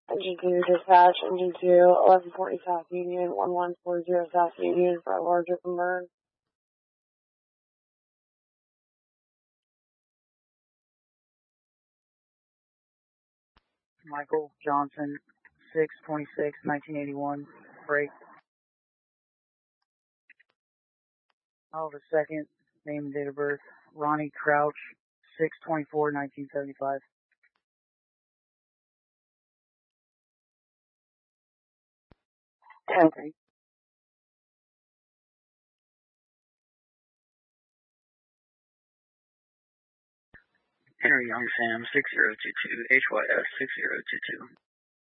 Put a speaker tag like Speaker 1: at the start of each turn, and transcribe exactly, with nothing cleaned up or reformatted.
Speaker 1: G two dispatch, G two, eleven forty South Union, one one four zero South Union for a large open burn.
Speaker 2: Michael Johnson, six twenty-six nineteen eighty-one, break. Oh, the second, name and date of birth, Ronnie Crouch, six twenty-four nineteen seventy-five.
Speaker 1: Okay.
Speaker 2: Henry Young Sam, six zero two two, H Y S six zero two two.